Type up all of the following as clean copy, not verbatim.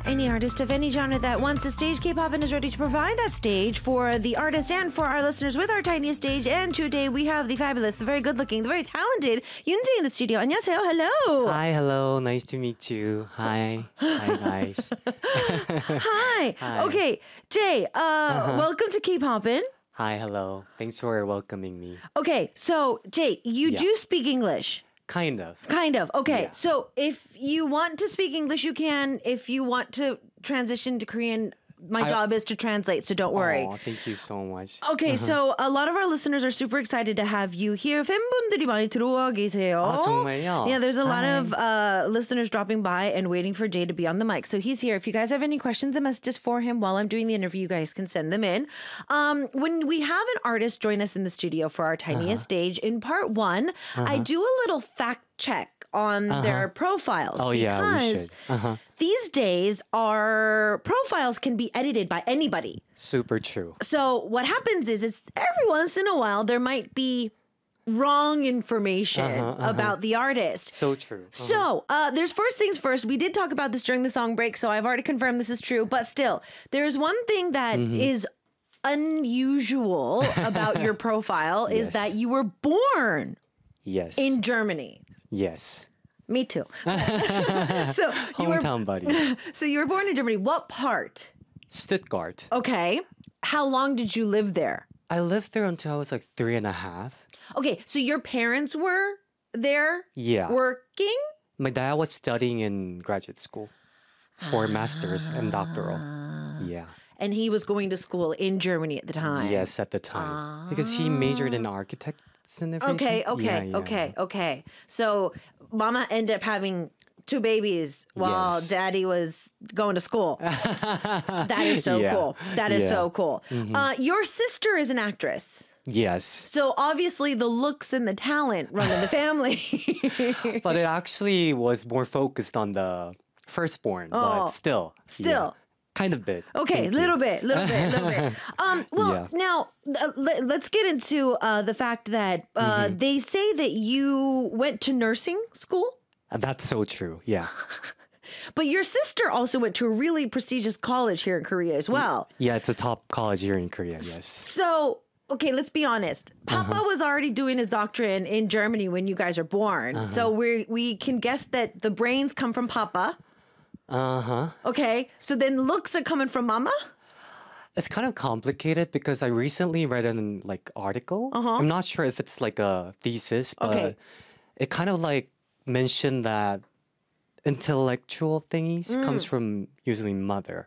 Any artist of any genre that wants a stage, K-Poppin is ready to provide that stage for the artist and for our listeners with our tiniest stage. And today we have the fabulous, the very good-looking, the very talented Yoonji in the studio. 안녕하세요. Hello. Hi, hello. Nice to meet you. Hi. Hi, guys. Hi. Hi. Okay, Jay, welcome to K-Poppin. Hi, hello. Thanks for welcoming me. Okay, so Jay, you do speak English. Kind of. Kind of. Okay. Yeah. So if you want to speak English, you can. If you want to transition to Korean, my job is to translate, so don't worry. Aw, thank you so much. Okay, so a lot of our listeners are super excited to have you here. 팬분들이 많이 들어와 계세요. 아, 정말요? Yeah, there's a lot of listeners dropping by and waiting for Jay to be on the mic. So he's here. If you guys have any questions and messages for him while I'm doing the interview, you guys can send them in. When we have an artist join us in the studio for our tiniest stage, in part one, I do a little fact check on their profiles. Oh, because yeah, we should. these days, our profiles can be edited by anybody. Super true. So what happens is every once in a while there might be wrong information about the artist. So true. So there's first things first. We did talk about this during the song break, so I've already confirmed this is true. But still, there's one thing that is unusual about your profile is Yes. that you were born Yes. in Germany. Yes. Me too. So Hometown buddies. So you were born in Germany. What part? Stuttgart. Okay. How long did you live there? I lived there until I was like 3.5. Okay, so your parents were there Yeah. working? My dad was studying in graduate school for master's and doctoral. Yeah. And he was going to school in Germany at the time. Yes, at the time. Because he majored in architects and everything. Okay. So mama ended up having 2 babies while Yes. daddy was going to school. That is so Yeah. cool. That is Yeah. so cool. Your sister is an actress. Yes. So obviously the looks and the talent run in the family. But it actually was more focused on the firstborn, but still. Still. Yeah, kind of bit. Okay, Thank you. little bit. Well, Yeah. now let's get into the fact that they say that you went to nursing school, That's so true. Yeah. but your sister also went to a really prestigious college here in Korea as well. Yeah, it's a top college here in Korea. Yes. So, okay, let's be honest. Papa was already doing his doctorate in Germany when you guys are born. So we can guess that the brains come from Papa. Okay, so then looks are coming from Mama? It's kind of complicated because I recently read an article. I'm not sure if it's like a thesis, but Okay. it kind of like mentioned that intellectual thingies comes from usually mother.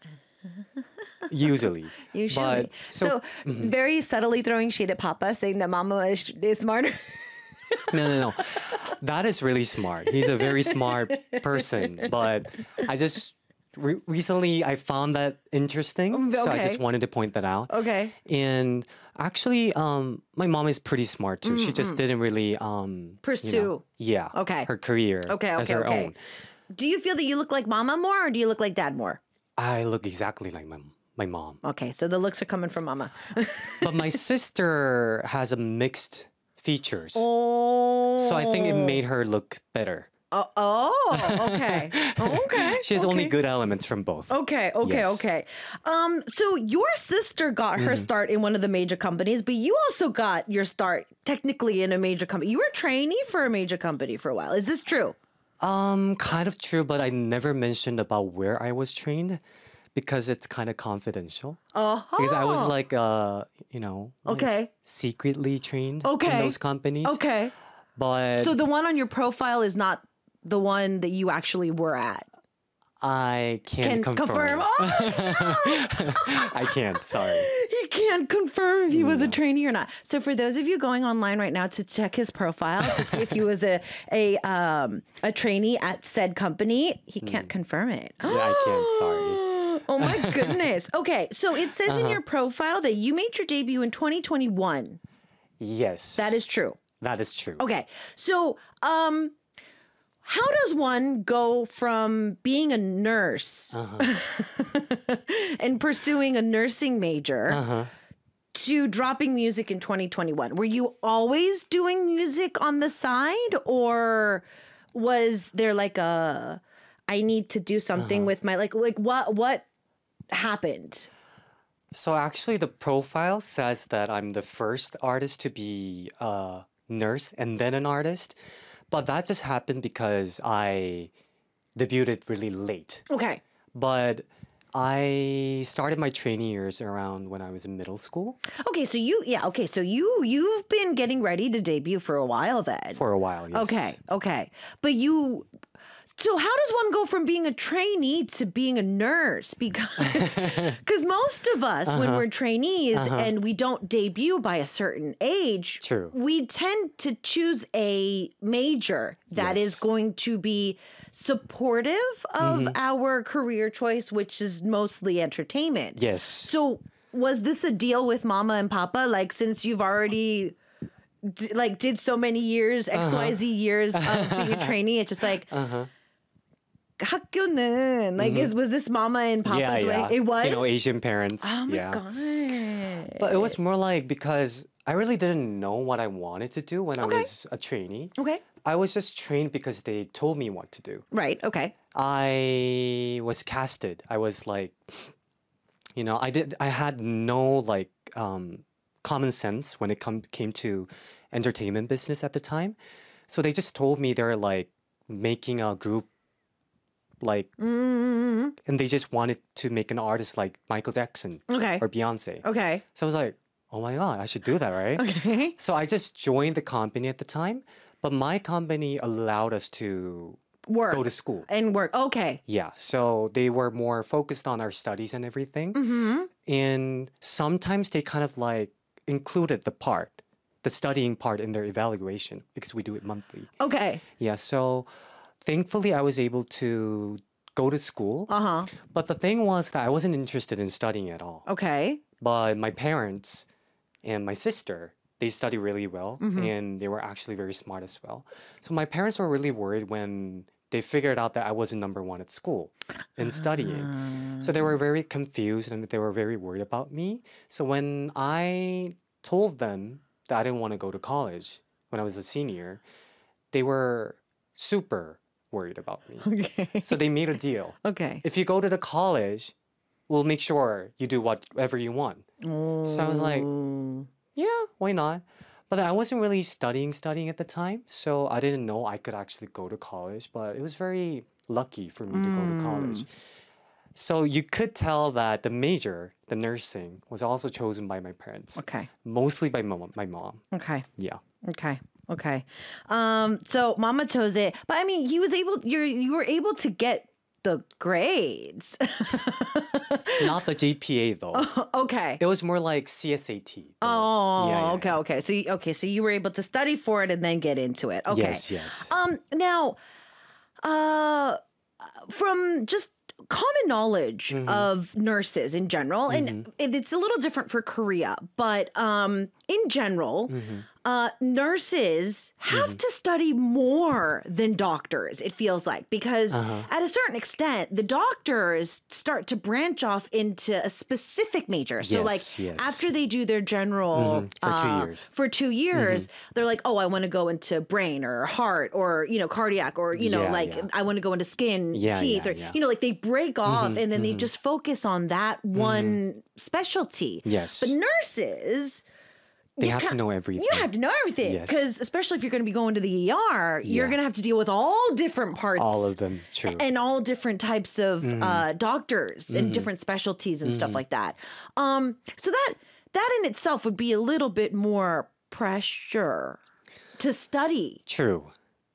Usually. Usually. But, So, very subtly throwing shade at Papa, saying that Mama is smarter. No. That is really smart. He's a very smart person. But I just recently I found that interesting, so I Okay. just wanted to point that out. Okay. And actually, my mom is pretty smart too. She just didn't really Pursue. Okay. her career as her own. Do you feel that you look like Mama more or do you look like Dad more? I look exactly like my mom, Okay, so the looks are coming from Mama. but my sister has a mixed features, Oh. so I think it made her look better. Okay. Okay. She has only good elements from both. Okay. Yes. So your sister got her start in one of the major companies, but you also got your start technically in a major company. You were a trainee for a major company for a while. Is this true? Kind of true, but I never mentioned about where I was trained because it's kind of confidential. Because I was like, Okay. secretly trained Okay. in those companies. Okay. But So the one on your profile is not the one that you actually were at. I can't Can confirm. confirm. Oh, I can't. Sorry. he can't confirm if he was a trainee or not. So for those of you going online right now to check his profile to see if he was a trainee at said company, he can't confirm it. Yeah, I can't. Sorry. Oh my goodness. Okay, so it says in your profile that you made your debut in 2021. Yes. That is true. That is true. Okay, so how does one go from being a nurse and pursuing a nursing major to dropping music in 2021? Were you always doing music on the side, or was there like a I need to do something with my like what happened? So actually, the profile says that I'm the first artist to be a nurse and then an artist, but that just happened because I debuted really late. Okay. But I started my training years around when I was in middle school Okay, so you've been getting ready to debut for a while then. for a while. Yes. Okay. But so how does one go from being a trainee to being a nurse? Because most of us, when we're trainees and we don't debut by a certain age, True. we tend to choose a major that is Yes. going to be supportive of our career choice, which is mostly entertainment. Yes. So was this a deal with Mama and Papa? Like, since you've already did so many years, XYZ years of being a trainee, it's just like 학교는 was this Mama and Papa's way? It was. Asian parents. Oh my yeah. god! But it was more like because I really didn't know what I wanted to do when I was a trainee. Okay. I was just trained because they told me what to do. Right. Okay. I was casted. I was like, I had no like common sense when it came to entertainment business at the time. So they just told me they're like making a group like and they just wanted to make an artist like Michael Jackson Okay. or Beyonce. Okay. So I was like, oh my God, I should do that, right? Okay. So I just joined the company at the time, but my company allowed us to Work go to school. and work. Okay. Yeah, so they were more focused on our studies and everything. And sometimes they kind of like included the studying part in their evaluation because we do it monthly. Okay. Yeah, so thankfully I was able to go to school. But the thing was that I wasn't interested in studying at all. Okay. But my parents and my sister, they study really well and they were actually very smart as well. So my parents were really worried when they figured out that I wasn't number one at school in studying. So they were very confused and they were very worried about me. So when I told them that I didn't want to go to college when I was a senior, they were super worried about me. Okay. So they made a deal. Okay. If you go to the college, we'll make sure you do whatever you want. So I was like, yeah, why not? But I wasn't really studying at the time, so I didn't know I could actually go to college, but it was very lucky for me to go to college. So you could tell that the major, the nursing, was also chosen by my parents. Okay. Mostly by my mom. Okay. Yeah. Okay. Okay. So Mama chose it, but I mean, you were able to get the grades. Not the GPA though. Okay. It was more like CSAT. Oh, Yeah, yeah, okay, okay. So you were able to study for it and then get into it. Okay. Yes. Now, from just common knowledge of nurses in general, and it's a little different for Korea, but in general, nurses have to study more than doctors, it feels like, because at a certain extent, the doctors start to branch off into a specific major. So like after they do their general for 2 years. They're like, oh, I want to go into brain or heart or, cardiac or, I want to go into skin, teeth or, like they break off and then they just focus on that one specialty. Yes. But nurses, They have to know everything. you have to know everything Yes. because especially if you're going to be going to the ER, you're going to have to deal with all different parts. All of them, true. And all different types of doctors and different specialties and stuff like that. So that in itself would be a little bit more pressure to study. True.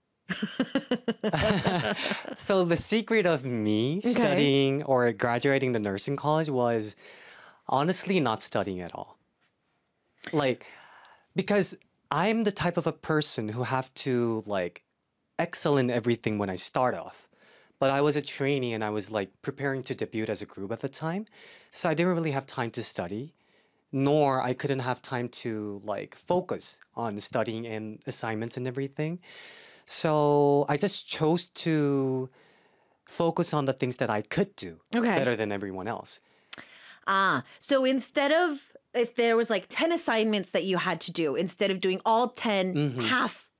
So the secret of me studying or graduating the nursing college was honestly not studying at all. Like, because I'm the type of a person who have to like excel in everything when I start off. But I was a trainee and I was like preparing to debut as a group at the time. So I didn't really have time to study, nor I couldn't have time to like focus on studying and assignments and everything. So I just chose to focus on the things that I could do better than everyone else. So instead of, if there was like 10 assignments that you had to do, instead of doing all 10 half,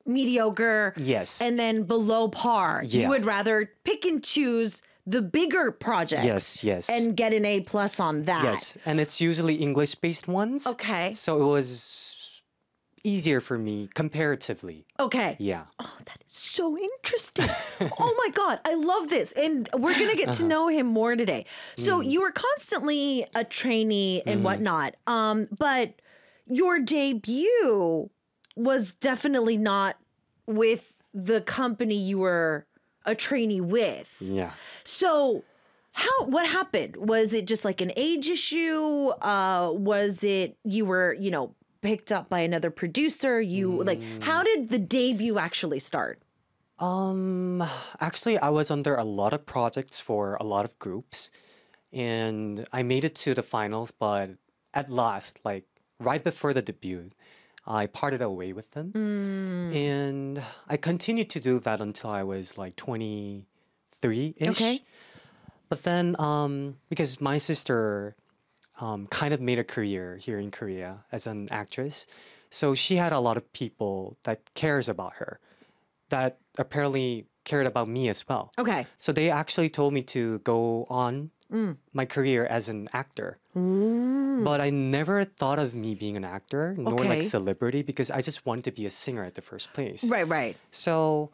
mediocre, Yes. and then below par. You Yeah. would rather pick and choose the bigger projects. Yes, yes. And get an A plus on that. Yes, and it's usually English-based ones. Okay. So it was easier for me comparatively. Okay. Yeah. Oh, that is so interesting. Oh my God, I love this. And we're going to get to know him more today. So you were constantly a trainee and whatnot. But your debut was definitely not with the company you were a trainee with. Yeah. So what happened? Was it just like an age issue? Was it you were, picked up by another producer? How did the debut actually start? Actually, I was under a lot of projects for a lot of groups, and I made it to the finals, but at last, like right before the debut, I parted away with them. And I continued to do that until I was like 23-ish. Okay. But then, because my sister kind of made a career here in Korea as an actress, so she had a lot of people that cares about her, that apparently cared about me as well. Okay. So they actually told me to go on my career as an actor. But I never thought of me being an actor, nor Okay. like celebrity, because I just wanted to be a singer at the first place. Right. So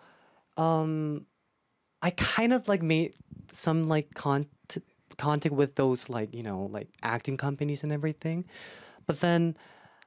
I kind of like made some like contact with those like, like acting companies and everything. But then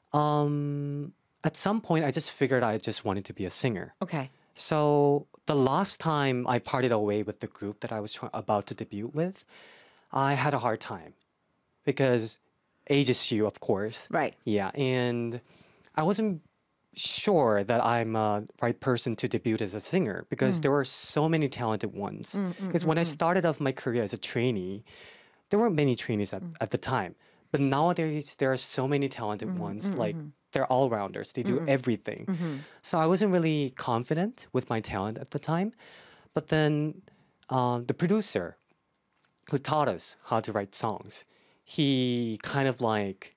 at some point I just figured I just wanted to be a singer. Okay. So the last time I parted away with the group that I was about to debut with, I had a hard time because age issue, of course. Right. Yeah, and I wasn't sure that I'm a right person to debut as a singer because there were so many talented ones. Because when I started off my career as a trainee, there weren't many trainees at the time. But nowadays, there are so many talented ones. Like, they're all-rounders. They do everything. So I wasn't really confident with my talent at the time. But then the producer who taught us how to write songs, he kind of like,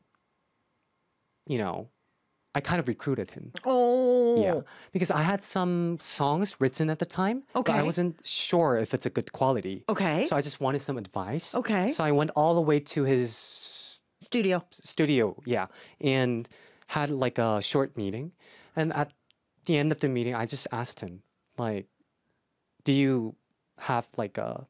I kind of recruited him. Oh. Yeah. Because I had some songs written at the time, but I Okay. wasn't sure if it's a good quality. Okay. So I just wanted some advice. Okay. So I went all the way to his Studio. studio, yeah, and had like a short meeting. And at the end of the meeting, I just asked him, like, do you have like a,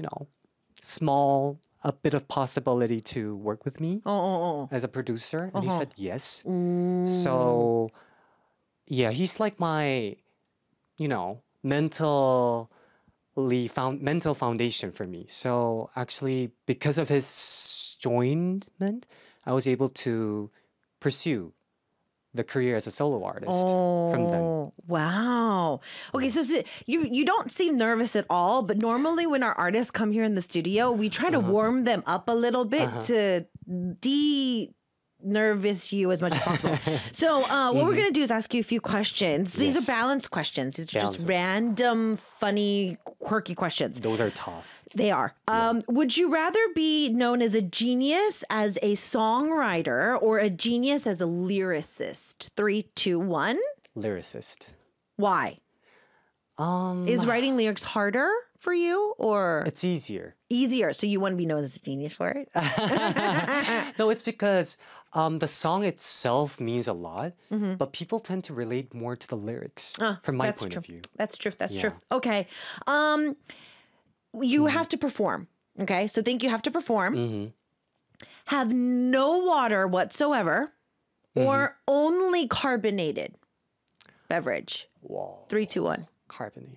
a bit of possibility to work with me Oh. as a producer? And he said yes. So, yeah, he's like my, mental foundation for me. So actually, because of his joinment, I was able to pursue the career as a solo artist from them. Oh, wow. Okay, so you don't seem nervous at all, but normally when our artists come here in the studio, we try to warm them up a little bit to de-nervous you as much as possible. So what we're going to do is ask you a few questions. These Yes. are balanced questions. These are just Balanced. random, funny, quirky questions. Those are tough. They are. Would you rather be known as a genius as a songwriter or a genius as a lyricist? 3, 2, 1. Lyricist. Why? Is writing lyrics harder for you or It's easier. easier? So you want to be known as a genius for it? No, it's because the song itself means a lot, but people tend to relate more to the lyrics from my That's point true. of view. That's true. That's Yeah. true. Okay. You have to perform. Okay. So think you have to perform. Have no water whatsoever or only carbonated beverage. Whoa, 3, 2, 1. carbonated.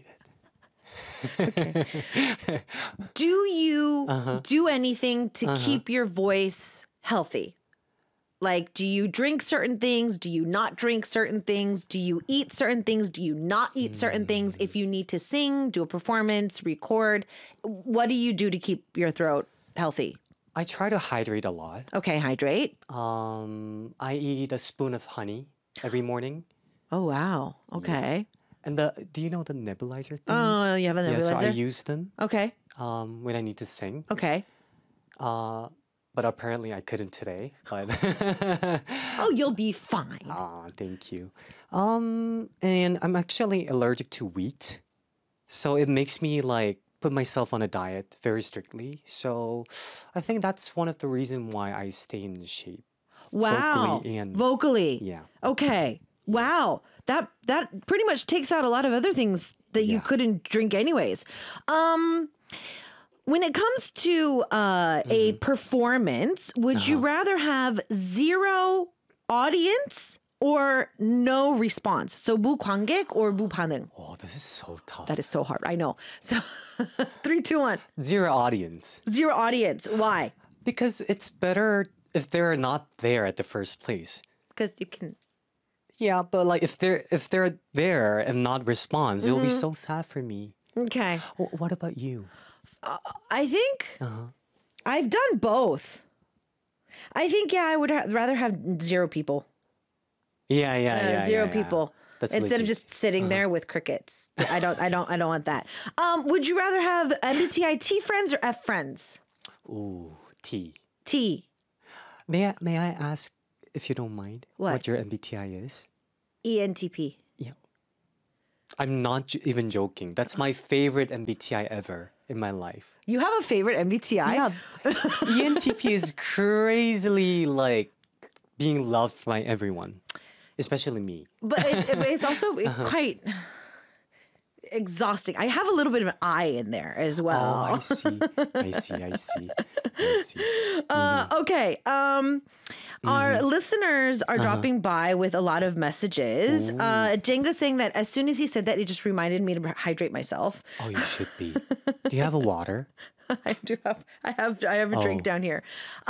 Do you do anything to keep your voice healthy? Like, do you drink certain things? Do you not drink certain things? Do you eat certain things? Do you not eat certain things? If you need to sing, do a performance, record, what do you do to keep your throat healthy? I try to hydrate a lot. Okay, hydrate. I eat a spoon of honey every morning. Oh, wow. Okay. And do you know the nebulizer things? Oh, you have a Yeah, so I nebulizer? use them Okay. when I need to sing. Okay. but apparently I couldn't today. But Oh, you'll be fine. thank you. And I'm actually allergic to wheat, so it makes me like put myself on a diet very strictly. So I think that's one of the reasons why I stay in shape. Wow. Vocally and Vocally. yeah. Okay. Wow. That pretty much takes out a lot of other things that you Yeah. couldn't drink anyways. When it comes to a performance, would you rather have zero audience or no response? So 무관객 or 무반응? Oh, this is so tough. That is so hard. I know. So 3, 2, 1. Zero audience. Zero audience. Why? Because it's better if they're not there at the first place. Because you can. Yeah, but like if they're there and not response, it'll be so sad for me. Okay. What about you? I think I've done both. I think, yeah, I would rather have zero people. Yeah. Zero yeah. people. That's Instead of legit. just sitting there with crickets. I don't want that. Would you rather have MBTI T friends or F friends? Ooh, T. T. May I ask if you don't mind What? your MBTI is? ENTP. Yeah. I'm not even joking. That's my favorite MBTI ever in my life. You have a favorite MBTI? Yeah. ENTP is crazily like being loved by everyone, especially me. But it's also quite exhausting. I have a little bit of an I in there as well. Oh, I see. Okay. Our listeners are dropping by with a lot of messages. Jenga saying that as soon as he said that, it just reminded me to hydrate myself. Oh, you should be. Do you have a water? I have a drink down here.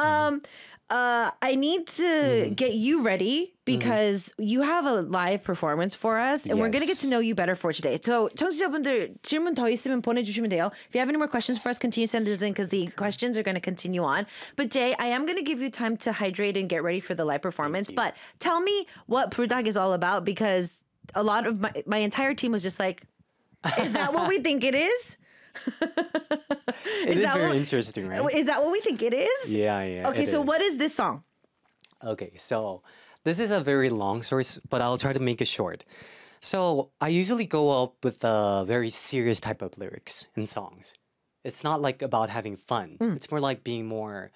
I need to get you ready because you have a live performance for us and we're going to get to Yes. know you better for today. So 청취자분들 질문 더 있으면 보내주시면 돼요. If you have any more questions for us, continue to send those in because the questions are going to continue on. But Jay, I am going to give you time to hydrate and get ready for the live performance. But tell me what Prudag is all about because a lot of my entire team was just like, is that what we think it is? It is that very what- interesting, right? Is that what we think it is? Yeah. Okay, so what is this song? Okay, so this is a very long story, but I'll try to make it short. So I usually go up with a very serious type of lyrics in songs. It's not like about having fun. It's more like being more,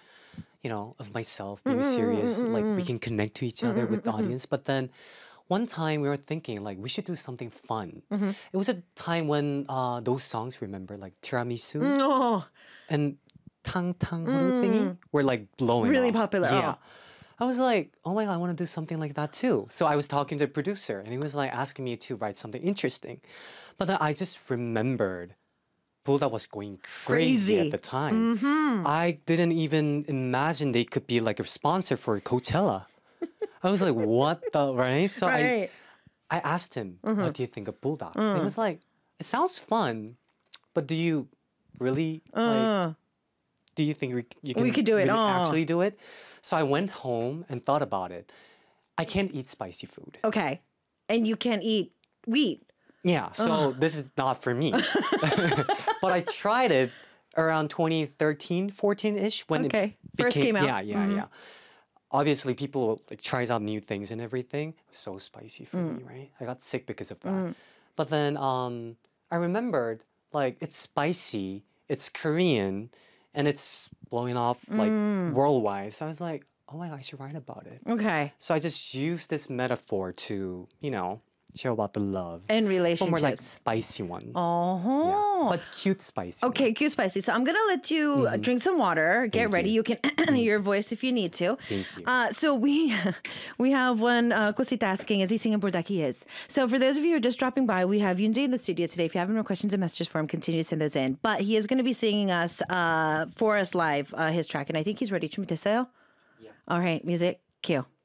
of myself, being serious. Like we can connect to each other with the audience. But then one time we were thinking like we should do something fun. It was a time when those songs, remember, like Tiramisu Oh, and Tang Tang thingy were like blowing Really off. popular, Yeah. oh. I was like, oh my God, I want to do something like that too. So I was talking to the producer and he was like asking me to write something interesting. But then I just remembered Buddha was going crazy Crazy. at the time. I didn't even imagine they could be like a sponsor for Coachella. I was like, what the, right? So right. I asked him, what do you think of Buddha? And he was like, it sounds fun, but do you really like, do you think you can could do it. really Oh. actually do it? So I went home and thought about it. I can't eat spicy food. Okay. And you can't eat wheat. Yeah, so this is not for me. But I tried it around 2013, 14-ish when Okay. it First became, came out. Yeah. Obviously, people like tries out new things and everything. It was so spicy for me, right? I got sick because of that. But then I remembered like it's spicy, it's Korean, and it's blowing off like worldwide. So I was like, oh my God, I should write about it. Okay. So I just used this metaphor to, show about the love. And But more like relationships. spicy one. Oh. But cute spicy. Okay, cute spicy. So I'm gonna let you drink some water. Get ready. You can your voice if you need to. Thank you. So we have one Kusita asking, is he singing Burdak? He is. So for those of you who are just dropping by, we have Yunji in the studio today. If you have any more questions and messages for him, continue to send those in. But he is going to be singing us for us live his track, and I think he's ready. 준비됐어요? Yeah. All right, music, cue.